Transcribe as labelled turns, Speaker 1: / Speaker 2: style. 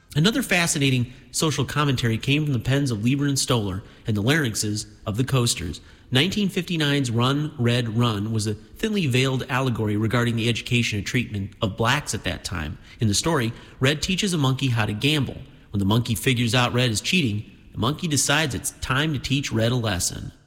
Speaker 1: Another fascinating social commentary came from the pens of Lieber and Stoller and the larynxes of the Coasters. 1959's Run, Red, Run was a thinly veiled allegory regarding the education and treatment of blacks at that time. In the story, Red teaches a monkey how to gamble. When the monkey figures out Red is cheating, the monkey decides it's time to teach Red a lesson.